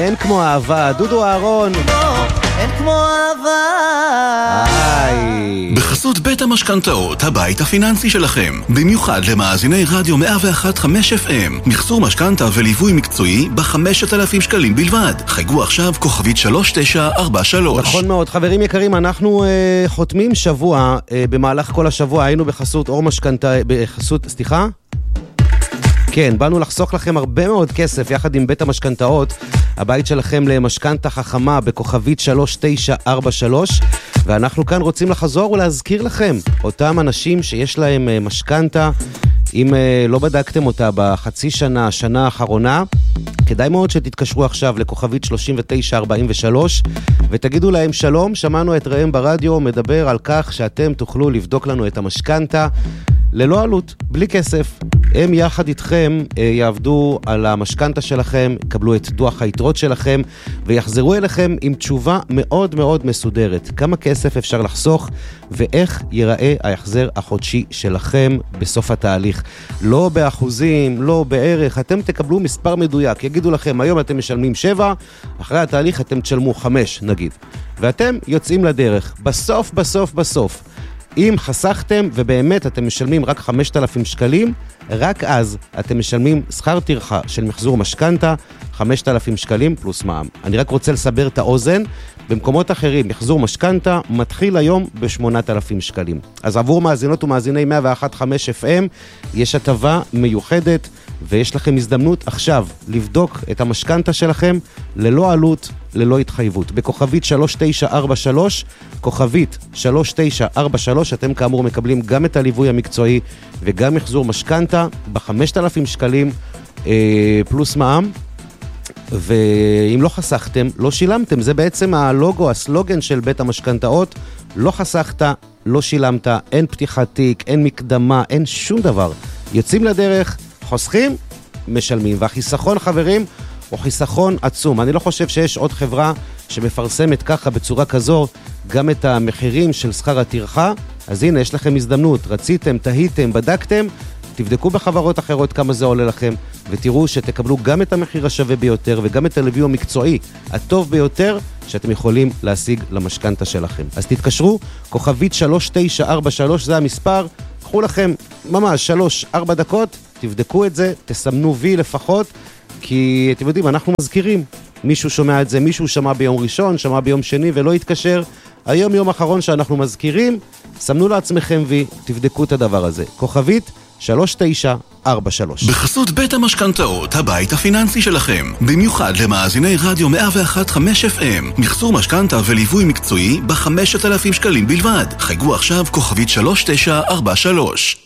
אין כמו אהבה, דודו אהרון. אין כמו אהבה. בחסות בית המשכנתאות, הבית הפיננסי שלכם. במיוחד למאזיני רדיו 101.5 FM. מחזור משכנתה וליווי מקצועי ב5,000 שקלים בלבד. חייגו עכשיו כוכבית 3943. נכון מאוד, חברים יקרים, אנחנו חותמים שבוע, במהלך כל השבוע היינו בחסות אור משכנתה, סליחה? כן, באנו לחסוך לכם הרבה מאוד כסף יחד עם בית המשכנתאות, הבית שלכם למשכנתה חכמה בכוכבית 3943, ואנחנו כאן רוצים לחזור ולהזכיר לכם, אותם אנשים שיש להם משכנתה, אם לא בדקתם אותה בחצי שנה, השנה האחרונה, כדאי מאוד שתתקשרו עכשיו לכוכבית 3943 ותגידו להם שלום, שמענו את ראם ברדיו מדבר על כך שאתם תוכלו לבדוק לנו את המשכנתה ללא עלות, בלי כסף. הם יחד איתכם יעבדו על המשכנתה שלכם, יקבלו את דוח היתרות שלכם ויחזרו אליכם עם תשובה מאוד מאוד מסודרת. כמה כסף אפשר לחסוך ואיך ייראה ההחזר החודשי שלכם בסוף התהליך. לא באחוזים, לא בערך, אתם תקבלו מספר מדויק. יגידו לכם, היום אתם משלמים 7, אחרי התהליך אתם תשלמו 5 נגיד. ואתם יוצאים לדרך. בסוף. אם חסכתם ובאמת אתם משלמים רק 5,000 שקלים, רק אז אתם משלמים שכר טרחה של מחזור משכנתה, 5,000 שקלים פלוס מע"מ. אני רק רוצה לסבר את האוזן, במקומות אחרים מחזור משכנתה מתחיל היום ב8,000 שקלים. אז עבור מאזינות ומאזיני 101.5 FM יש הטבה מיוחדת, ויש לכם הזדמנות עכשיו לבדוק את המשכנתה שלכם ללא עלות, ללא התחייבות. בכוכבית 3943, כוכבית 3943, אתם כאמור מקבלים גם את הליווי המקצועי וגם מחזור משכנתה ב5,000 שקלים פלוס מע"מ. ואם לא חסכתם, לא שילמתם. זה בעצם הלוגו, הסלוגן של בית המשכנתאות. לא חסכת, לא שילמת, אין פתיחת תיק, אין מקדמה, אין שום דבר. יוצאים לדרך, חוסכים, משלמים. והחיסכון, חברים, הוא חיסכון עצום. אני לא חושב שיש עוד חברה שמפרסמת ככה בצורה כזו גם את המחירים של שכר הטרחה. אז הנה, יש לכם הזדמנות. רציתם, תהיתם, בדקתם, תבדקו בחברות אחרות כמה זה עולה לכם, ותראו שתקבלו גם את המחיר השווה ביותר, וגם את הליווי המקצועי הטוב ביותר, שאתם יכולים להשיג למשכנתה שלכם. אז תתקשרו, כוכבית 3943, זה המספר, קחו לכם ממש 3-4 דקות, תבדקו את זה, תסמנו וי לפחות, כי אתם יודעים, אנחנו מזכירים, מישהו שומע את זה, מישהו שמע ביום ראשון, שמע ביום שני ולא יתקשר, היום יום אחרון שאנחנו מזכירים, סמנו לעצמכם וי, תבדקו את הדבר הזה. כוכבית 3943. בחסות בית המשכנתאות, הבית הפיננסי שלכם. במיוחד למאזיני רדיו 101.5 FM. מחזור משכנתה וליווי מקצועי ב5,000 שקלים בלבד. חייגו עכשיו כוכבית 3943.